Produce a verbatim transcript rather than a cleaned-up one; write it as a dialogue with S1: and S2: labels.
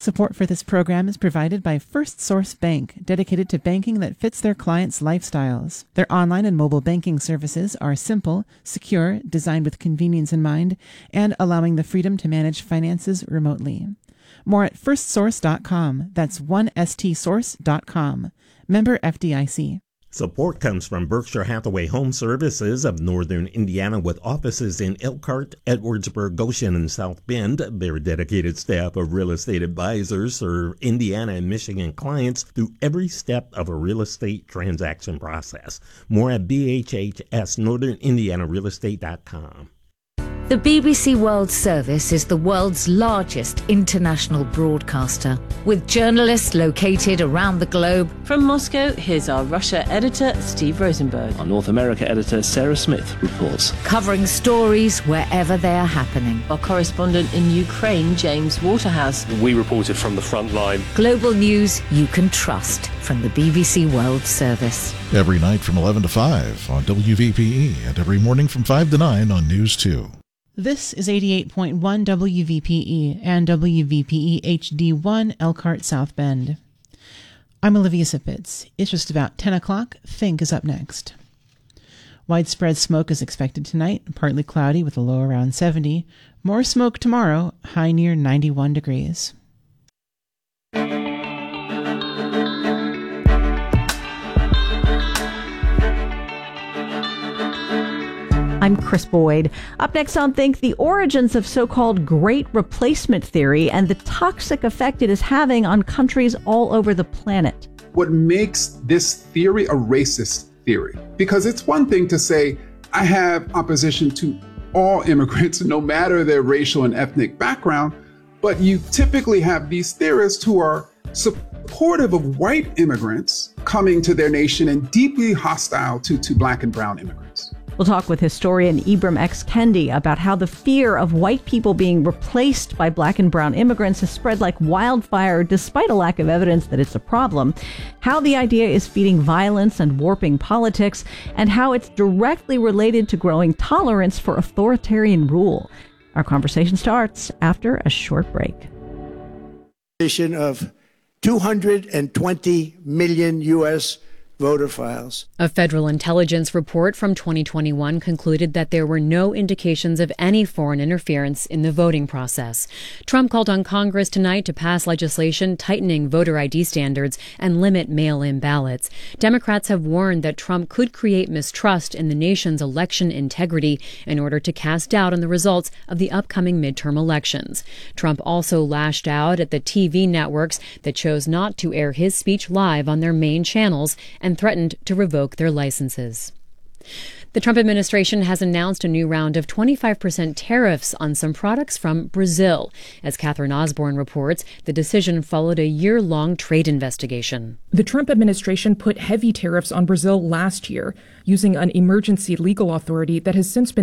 S1: Support for this program is provided by First Source Bank, dedicated to banking that fits their clients' lifestyles. Their online and mobile banking services are simple, secure, designed with convenience in mind, and allowing the freedom to manage finances remotely. More at first source dot com. That's one S T source dot com. Member F D I C.
S2: Support comes from Berkshire Hathaway Home Services of Northern Indiana, with offices in Elkhart, Edwardsburg, Goshen, and South Bend. Their dedicated staff of real estate advisors serve Indiana and Michigan clients through every step of a real estate transaction process. More at B H H S northern indiana real estate dot com.
S3: The B B C World Service is the world's largest international broadcaster, with journalists located around the globe.
S4: From Moscow, here's our Russia editor, Steve Rosenberg.
S5: Our North America editor, Sarah Smith, reports.
S3: Covering stories wherever they are happening.
S4: Our correspondent in Ukraine, James Waterhouse.
S5: We reported from the front line.
S3: Global news you can trust from the B B C World Service.
S6: Every night from eleven to five on W V P E, and every morning from five to nine on News two.
S1: This is eighty-eight point one W V P E and W V P E H D one Elkhart South Bend. I'm Olivia Sipitz. It's just about ten o'clock. Think is up next. Widespread smoke is expected tonight, partly cloudy with a low around seventy. More smoke tomorrow, high near ninety-one degrees.
S7: I'm Chris Boyd. Up next on Think, the origins of so-called Great Replacement theory and the toxic effect it is having on countries all over the planet.
S8: What makes this theory a racist theory? Because it's one thing to say, I have opposition to all immigrants, no matter their racial and ethnic background, but you typically have these theorists who are supportive of white immigrants coming to their nation and deeply hostile to, to black and brown immigrants.
S7: We'll talk with historian Ibram X. Kendi about how the fear of white people being replaced by black and brown immigrants has spread like wildfire despite a lack of evidence that it's a problem, how the idea is feeding violence and warping politics, and how it's directly related to growing tolerance for authoritarian rule. Our conversation starts after a short break.
S9: Of two hundred twenty million U S voter files.
S10: A federal intelligence report from twenty twenty-one concluded that there were no indications of any foreign interference in the voting process. Trump called on Congress tonight to pass legislation tightening voter I D standards and limit mail-in ballots. Democrats have warned that Trump could create mistrust in the nation's election integrity in order to cast doubt on the results of the upcoming midterm elections. Trump also lashed out at the T V networks that chose not to air his speech live on their main channels and threatened to revoke their licenses. The Trump administration has announced a new round of twenty-five percent tariffs on some products from Brazil. As Catherine Osborne reports, the decision followed a year-long trade investigation.
S11: The Trump administration put heavy tariffs on Brazil last year, using an emergency legal authority that has since been